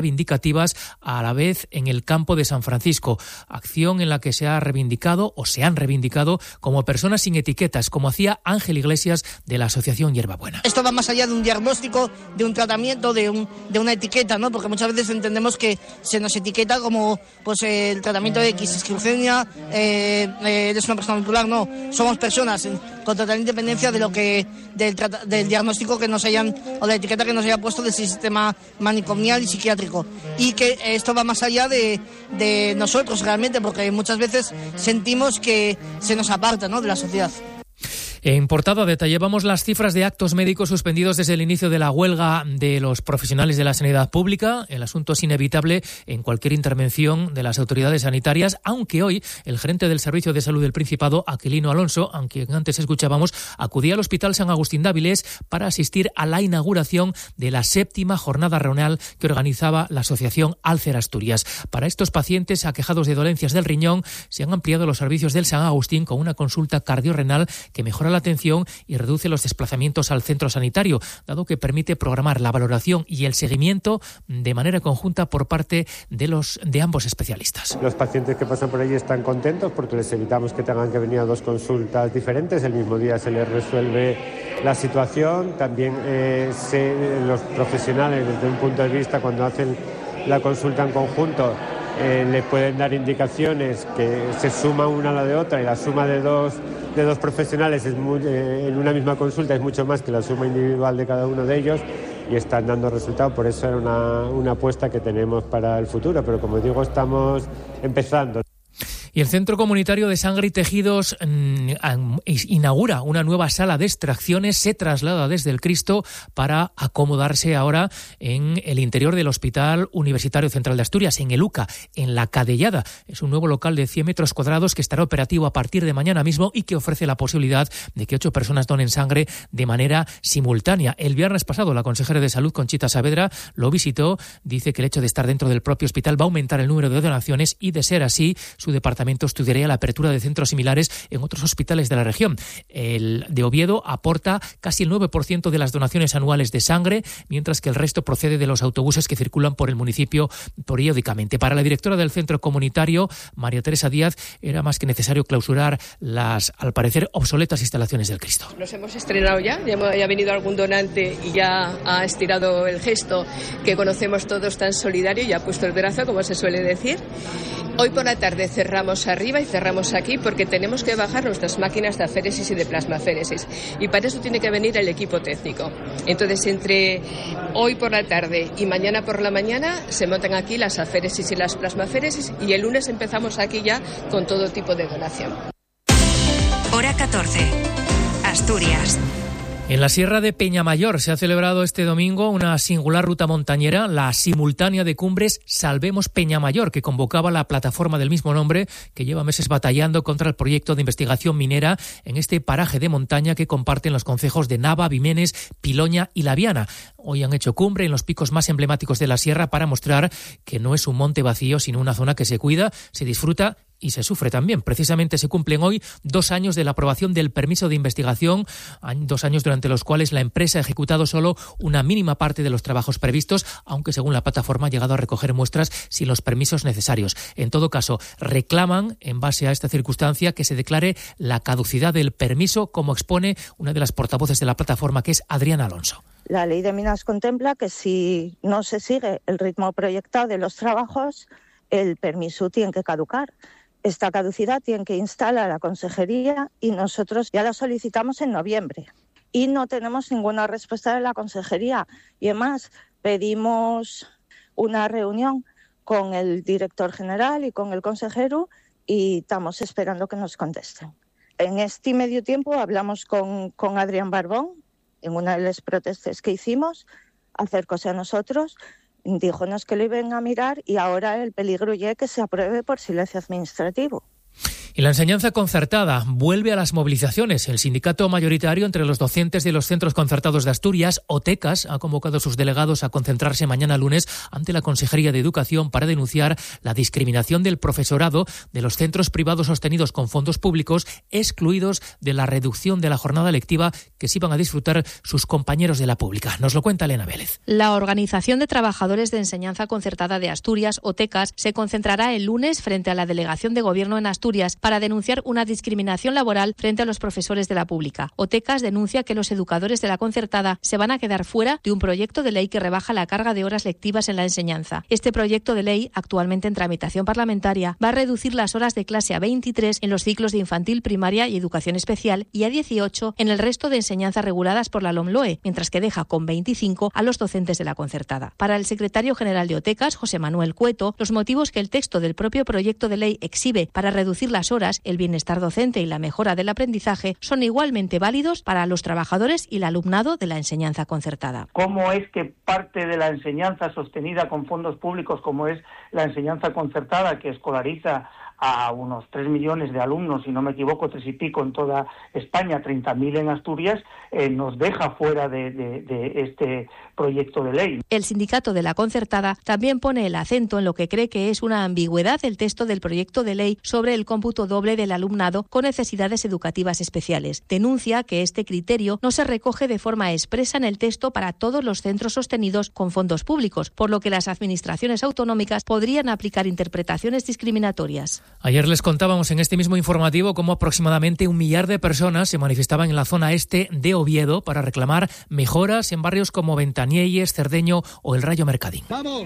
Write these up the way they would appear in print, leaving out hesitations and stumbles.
reivindicativas a la vez en el campo de San Francisco, acción en la que se han reivindicado como personas sin etiquetas, como hacía Ángel Iglesias de la Asociación Hierbabuena. Esto va más allá de un diagnóstico, de un tratamiento, de una etiqueta, ¿no? Porque muchas veces entendemos que se nos etiqueta como pues el tratamiento de X, esquizofrenia, eres una persona bipolar. No, somos personas con total independencia de lo que del diagnóstico que nos hayan o la etiqueta que nos haya puesto del sistema manicomial y psiquiátrico. Y que esto va más allá de nosotros realmente, porque muchas veces sentimos que se nos aparta, ¿no?, de la sociedad. En portada detallábamos las cifras de actos médicos suspendidos desde el inicio de la huelga de los profesionales de la sanidad pública. El asunto es inevitable en cualquier intervención de las autoridades sanitarias, aunque hoy el gerente del Servicio de Salud del Principado, Aquilino Alonso, a quien antes escuchábamos, acudía al Hospital San Agustín de Avilés para asistir a la inauguración de la 7ª jornada renal que organizaba la Asociación Alcer Asturias. Para estos pacientes aquejados de dolencias del riñón se han ampliado los servicios del San Agustín con una consulta cardiorrenal que mejora la atención y reduce los desplazamientos al centro sanitario, dado que permite programar la valoración y el seguimiento de manera conjunta por parte de ambos especialistas. Los pacientes que pasan por allí están contentos porque les evitamos que tengan que venir a 2 consultas diferentes. El mismo día se les resuelve la situación. También los profesionales, desde un punto de vista, cuando hacen la consulta en conjunto, le pueden dar indicaciones que se suman una a la de otra, y la suma de dos profesionales en una misma consulta es mucho más que la suma individual de cada uno de ellos, y están dando resultados. Por eso era una apuesta que tenemos para el futuro, pero como digo, estamos empezando. Y el Centro Comunitario de Sangre y Tejidos inaugura una nueva sala de extracciones, se traslada desde el Cristo para acomodarse ahora en el interior del Hospital Universitario Central de Asturias, en el UCA, en La Cadellada. Es un nuevo local de 100 metros cuadrados que estará operativo a partir de mañana mismo y que ofrece la posibilidad de que 8 personas donen sangre de manera simultánea. El viernes pasado la consejera de Salud, Conchita Saavedra, lo visitó. Dice que el hecho de estar dentro del propio hospital va a aumentar el número de donaciones y, de ser así, su departamento estudiaría la apertura de centros similares en otros hospitales de la región. El de Oviedo aporta casi el 9% de las donaciones anuales de sangre, mientras que el resto procede de los autobuses que circulan por el municipio periódicamente. Para la directora del centro comunitario, María Teresa Díaz, era más que necesario clausurar las, al parecer, obsoletas instalaciones del Cristo. Nos hemos estrenado ya ha venido algún donante y ya ha estirado el gesto que conocemos todos tan solidario y ha puesto el brazo, como se suele decir. Hoy por la tarde cerramos arriba y cerramos aquí porque tenemos que bajar nuestras máquinas de aféresis y de plasmaféresis, y para eso tiene que venir el equipo técnico. Entonces, entre hoy por la tarde y mañana por la mañana se montan aquí las aféresis y las plasmaféresis, y el lunes empezamos aquí ya con todo tipo de donación. Hora 14. Asturias. En la Sierra de Peñamayor se ha celebrado este domingo una singular ruta montañera, la simultánea de cumbres Salvemos Peñamayor, que convocaba la plataforma del mismo nombre, que lleva meses batallando contra el proyecto de investigación minera en este paraje de montaña que comparten los concejos de Nava, Vimenes, Piloña y La Viana. Hoy han hecho cumbre en los picos más emblemáticos de la sierra para mostrar que no es un monte vacío, sino una zona que se cuida, se disfruta y se sufre también. Precisamente se cumplen hoy 2 años de la aprobación del permiso de investigación, 2 años durante los cuales la empresa ha ejecutado solo una mínima parte de los trabajos previstos, aunque según la plataforma ha llegado a recoger muestras sin los permisos necesarios. En todo caso, reclaman, en base a esta circunstancia, que se declare la caducidad del permiso, como expone una de las portavoces de la plataforma, que es Adriana Alonso. La ley de minas contempla que si no se sigue el ritmo proyectado de los trabajos, el permiso tiene que caducar. Esta caducidad tiene que instalar la consejería y nosotros ya la solicitamos en noviembre y no tenemos ninguna respuesta de la consejería. Y además pedimos una reunión con el director general y con el consejero y estamos esperando que nos contesten. En este medio tiempo hablamos con Adrián Barbón en una de las protestas que hicimos, acércose a nosotros, díjonos que lo iban a mirar y ahora el peligro ya es que se apruebe por silencio administrativo. Y la enseñanza concertada vuelve a las movilizaciones. El sindicato mayoritario entre los docentes de los centros concertados de Asturias, OTECAS, ha convocado a sus delegados a concentrarse mañana lunes ante la Consejería de Educación para denunciar la discriminación del profesorado de los centros privados sostenidos con fondos públicos, excluidos de la reducción de la jornada lectiva que sí van a disfrutar sus compañeros de la pública. Nos lo cuenta Elena Vélez. La Organización de Trabajadores de Enseñanza Concertada de Asturias, OTECAS, se concentrará el lunes frente a la Delegación de Gobierno en Asturias para denunciar una discriminación laboral frente a los profesores de la pública. OTECAS denuncia que los educadores de la concertada se van a quedar fuera de un proyecto de ley que rebaja la carga de horas lectivas en la enseñanza. Este proyecto de ley, actualmente en tramitación parlamentaria, va a reducir las horas de clase a 23 en los ciclos de infantil, primaria y educación especial y a 18 en el resto de enseñanzas reguladas por la LOMLOE, mientras que deja con 25 a los docentes de la concertada. Para el secretario general de OTECAS, José Manuel Cueto, los motivos que el texto del propio proyecto de ley exhibe para reducir las horas, el bienestar docente y la mejora del aprendizaje son igualmente válidos para los trabajadores y el alumnado de la enseñanza concertada. ¿Cómo es que parte de la enseñanza sostenida con fondos públicos, como es la enseñanza concertada, que escolariza a unos 3 millones de alumnos, si no me equivoco, 3 y pico en toda España, 30.000 en Asturias, nos deja fuera de este proyecto de ley? El sindicato de la concertada también pone el acento en lo que cree que es una ambigüedad del texto del proyecto de ley sobre el cómputo doble del alumnado con necesidades educativas especiales. Denuncia que este criterio no se recoge de forma expresa en el texto para todos los centros sostenidos con fondos públicos, por lo que las administraciones autonómicas podrían aplicar interpretaciones discriminatorias. Ayer les contábamos en este mismo informativo cómo aproximadamente 1 millar de personas se manifestaban en la zona este de Oviedo para reclamar mejoras en barrios como Ventanielles, Cerdeño o el Rayo Mercadín. ¡Vamos!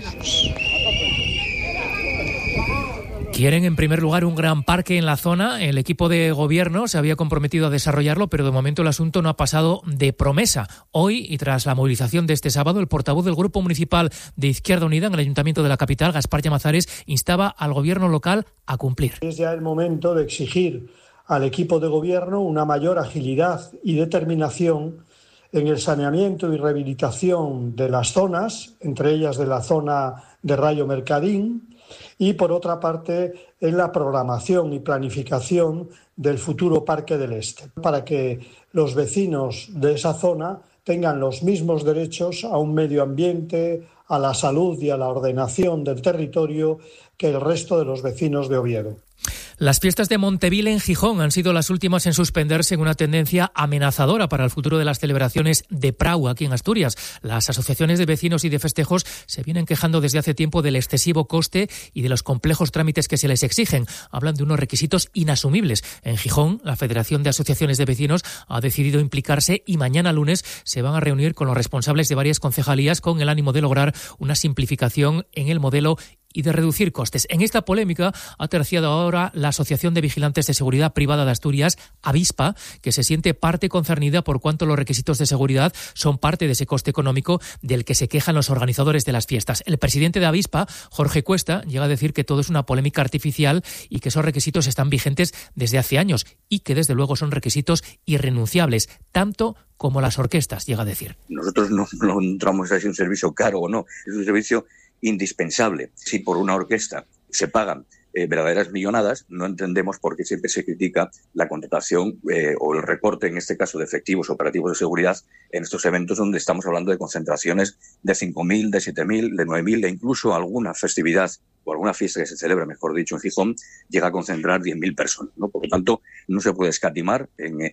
Quieren, en primer lugar, un gran parque en la zona. El equipo de gobierno se había comprometido a desarrollarlo, pero de momento el asunto no ha pasado de promesa. Hoy, y tras la movilización de este sábado, el portavoz del Grupo Municipal de Izquierda Unida en el Ayuntamiento de la capital, Gaspar Llamazares, instaba al gobierno local a cumplir. Es ya el momento de exigir al equipo de gobierno una mayor agilidad y determinación en el saneamiento y rehabilitación de las zonas, entre ellas de la zona de Rayo Mercadín, y por otra parte en la programación y planificación del futuro Parque del Este, para que los vecinos de esa zona tengan los mismos derechos a un medio ambiente, a la salud y a la ordenación del territorio que el resto de los vecinos de Oviedo. Las fiestas de Monteville en Gijón han sido las últimas en suspenderse en una tendencia amenazadora para el futuro de las celebraciones de Prau aquí en Asturias. Las asociaciones de vecinos y de festejos se vienen quejando desde hace tiempo del excesivo coste y de los complejos trámites que se les exigen. Hablan de unos requisitos inasumibles. En Gijón, la Federación de Asociaciones de Vecinos ha decidido implicarse y mañana lunes se van a reunir con los responsables de varias concejalías con el ánimo de lograr una simplificación en el modelo y de reducir costes. En esta polémica ha terciado ahora la Asociación de Vigilantes de Seguridad Privada de Asturias, Avispa, que se siente parte concernida por cuanto los requisitos de seguridad son parte de ese coste económico del que se quejan los organizadores de las fiestas. El presidente de Avispa, Jorge Cuesta, llega a decir que todo es una polémica artificial y que esos requisitos están vigentes desde hace años y que desde luego son requisitos irrenunciables, tanto como las orquestas, llega a decir. Nosotros no entramos a un servicio caro o no, es un servicio indispensable. Si por una orquesta se pagan verdaderas millonadas, no entendemos por qué siempre se critica la contratación o el recorte, en este caso, de efectivos operativos de seguridad en estos eventos donde estamos hablando de concentraciones de 5.000, de 7.000, de 9.000 e incluso alguna festividad o alguna fiesta que se celebra, mejor dicho, en Gijón, llega a concentrar 10.000 personas, ¿no? Por lo tanto, no se puede escatimar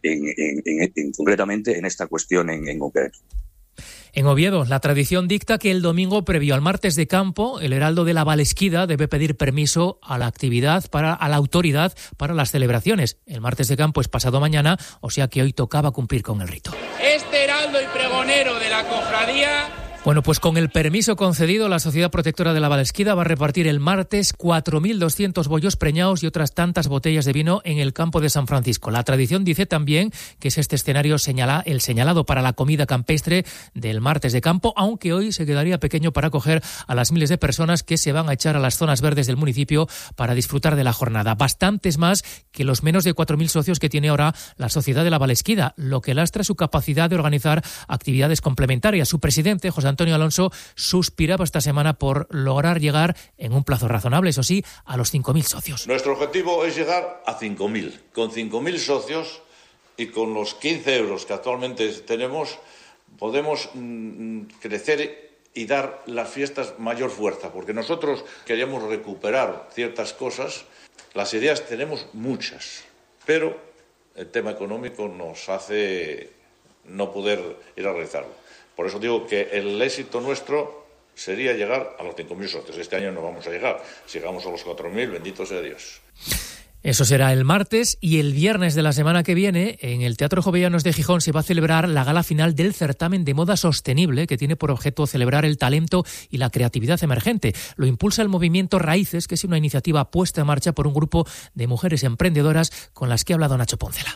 concretamente en esta cuestión en concreto. En Oviedo, la tradición dicta que el domingo previo al martes de campo, el heraldo de la Valesquida debe pedir permiso a la autoridad para las celebraciones. El martes de campo es pasado mañana, o sea que hoy tocaba cumplir con el rito. Este heraldo y pregonero de la cofradía Bueno, pues con el permiso concedido, la Sociedad Protectora de la Valesquida va a repartir el martes 4.200 bollos preñados y otras tantas botellas de vino en el campo de San Francisco. La tradición dice también que es este escenario el señalado para la comida campestre del martes de campo, aunque hoy se quedaría pequeño para acoger a las miles de personas que se van a echar a las zonas verdes del municipio para disfrutar de la jornada. Bastantes más que los menos de 4.000 socios que tiene ahora la Sociedad de la Valesquida, lo que lastra su capacidad de organizar actividades complementarias. Su presidente, José Antonio Alonso suspiraba esta semana por lograr llegar en un plazo razonable, eso sí, a los 5.000 socios. Nuestro objetivo es llegar a 5.000. Con 5.000 socios y con los 15 euros que actualmente tenemos, podemos crecer y dar las fiestas mayor fuerza, porque nosotros queríamos recuperar ciertas cosas. Las ideas tenemos muchas, pero el tema económico nos hace no poder ir a realizarlo. Por eso digo que el éxito nuestro sería llegar a los 5.000 socios. Este año no vamos a llegar. Si llegamos a los 4.000, bendito sea Dios. Eso será el martes, y el viernes de la semana que viene en el Teatro Jovellanos de Gijón se va a celebrar la gala final del certamen de moda sostenible, que tiene por objeto celebrar el talento y la creatividad emergente. Lo impulsa el movimiento Raíces, que es una iniciativa puesta en marcha por un grupo de mujeres emprendedoras con las que ha hablado Nacho Póncela.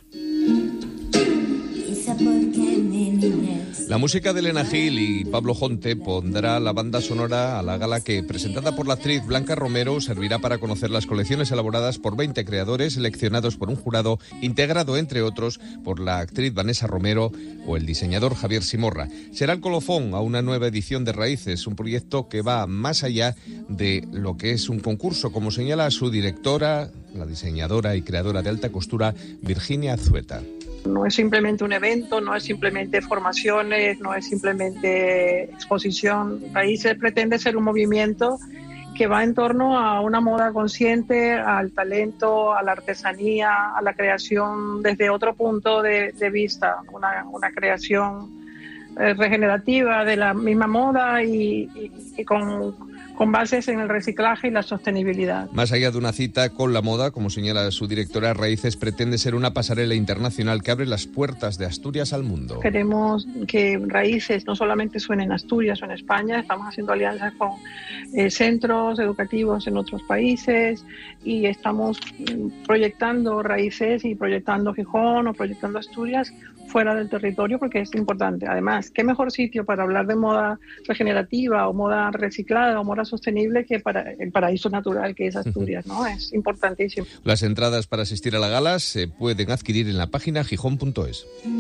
La música de Elena Gil y Pablo Jonte pondrá la banda sonora a la gala que, presentada por la actriz Blanca Romero, servirá para conocer las colecciones elaboradas por 20 creadores seleccionados por un jurado integrado, entre otros, por la actriz Vanessa Romero o el diseñador Javier Simorra. Será el colofón a una nueva edición de Raíces, un proyecto que va más allá de lo que es un concurso, como señala su directora, la diseñadora y creadora de alta costura, Virginia Azueta. No es simplemente un evento, no es simplemente formaciones, no es simplemente exposición. Raíces pretende ser un movimiento que va en torno a una moda consciente, al talento, a la artesanía, a la creación desde otro punto de vista, una creación regenerativa de la misma moda y con bases en el reciclaje y la sostenibilidad. Más allá de una cita con la moda, como señala su directora, Raíces pretende ser una pasarela internacional que abre las puertas de Asturias al mundo. Queremos que Raíces no solamente suene en Asturias o en España, estamos haciendo alianzas con centros educativos en otros países y estamos proyectando Raíces y proyectando Gijón o proyectando Asturias fuera del territorio, porque es importante. Además, ¿qué mejor sitio para hablar de moda regenerativa o moda reciclada o moda sostenible que para el paraíso natural que es Asturias, ¿no? Es importantísimo. Las entradas para asistir a la gala se pueden adquirir en la página gijón.es.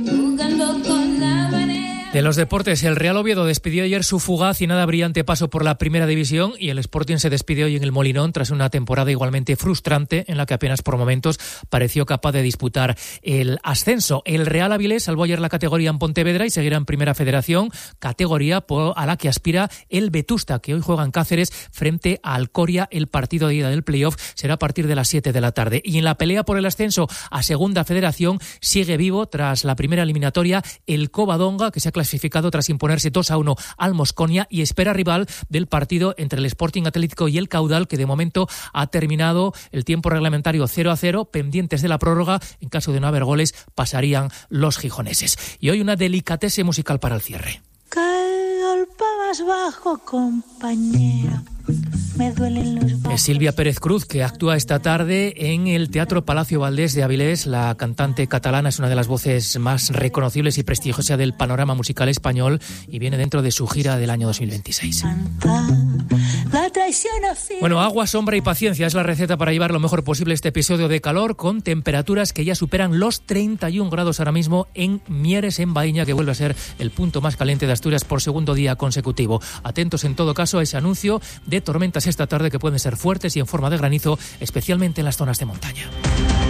De los deportes, el Real Oviedo despidió ayer su fugaz y nada brillante paso por la Primera División, y el Sporting se despidió hoy en el Molinón tras una temporada igualmente frustrante en la que apenas por momentos pareció capaz de disputar el ascenso. El Real Avilés salvó ayer la categoría en Pontevedra y seguirá en Primera Federación, categoría a la que aspira el Vetusta, que hoy juega en Cáceres frente a Alcoria. El partido de ida del playoff será a partir de las 7 de la tarde. Y en la pelea por el ascenso a Segunda Federación sigue vivo tras la primera eliminatoria el Covadonga, que se ha clasificado tras imponerse 2-1 al Mosconia y espera rival del partido entre el Sporting Atlético y el Caudal, que de momento ha terminado el tiempo reglamentario 0-0, pendientes de la prórroga. En caso de no haber goles pasarían los gijoneses. Y hoy una delicatese musical para el cierre. Cae golpe más bajo, compañera. Me duelen los brazos. Es Silvia Pérez Cruz, que actúa esta tarde en el Teatro Palacio Valdés de Avilés. La cantante catalana es una de las voces más reconocibles y prestigiosas del panorama musical español y viene dentro de su gira del año 2026. Bueno, agua, sombra y paciencia es la receta para llevar lo mejor posible este episodio de calor, con temperaturas que ya superan los 31 grados ahora mismo en Mieres, en Baíña, que vuelve a ser el punto más caliente de Asturias por segundo día consecutivo. Atentos en todo caso a ese anuncio de tormentas esta tarde que pueden ser fuertes y en forma de granizo, especialmente en las zonas de montaña.